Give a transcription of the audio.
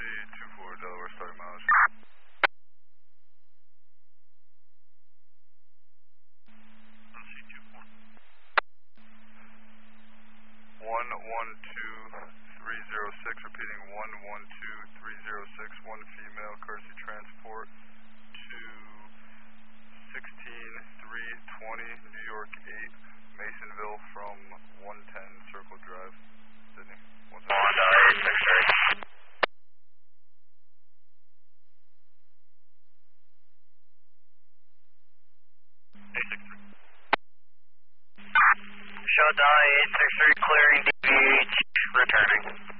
24 Delaware starting mileage. LC24. 112306, repeating 112306, one female, courtesy transport to 16320 New York 8, Masonville from 110 Circle Drive, Sydney. 110. Shot 863 clearing DVH, returning.